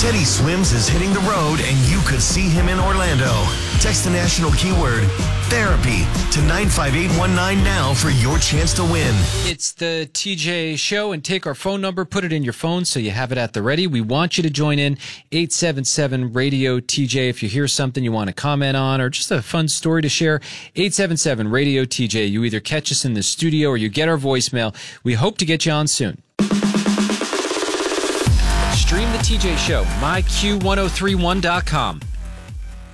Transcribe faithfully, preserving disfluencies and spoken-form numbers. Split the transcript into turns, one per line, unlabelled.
Teddy Swims is hitting the road and you could see him in Orlando. Text the national keyword therapy to nine five eight one nine now for your chance to win.
It's the T J Show, and take our phone number, put it in your phone so you have it at the ready. We want you to join in, eight seven seven radio T J. If you hear something you want to comment on or just a fun story to share, eight seven seven radio T J. You either catch us in the studio or you get our voicemail. We hope to get you on soon. Stream the T J Show, my Q ten thirty-one dot com.